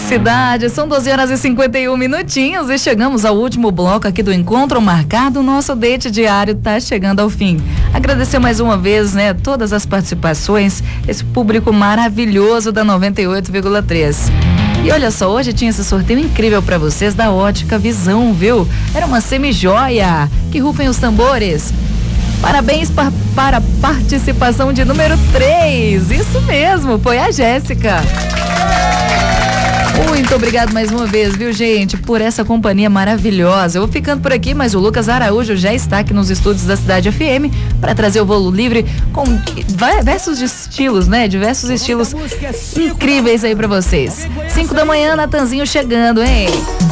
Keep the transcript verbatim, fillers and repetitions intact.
Cidade, são doze horas e cinquenta e um minutinhos e chegamos ao último bloco aqui do Encontro Marcado. O nosso date diário tá chegando ao fim. Agradecer mais uma vez, né, todas as participações, esse público maravilhoso da noventa e oito vírgula três. E olha só, hoje tinha esse sorteio incrível para vocês da Ótica Visão, viu? Era uma semi-joia. Que rufem os tambores. Parabéns pa- para a participação de número três. Isso mesmo, foi a Jéssica. Muito obrigado mais uma vez, viu, gente, por essa companhia maravilhosa. Eu vou ficando por aqui, mas o Lucas Araújo já está aqui nos estúdios da Cidade F M para trazer o Voo Livre com diversos estilos, né? Diversos estilos incríveis aí para vocês. Cinco da manhã, Natanzinho chegando, hein?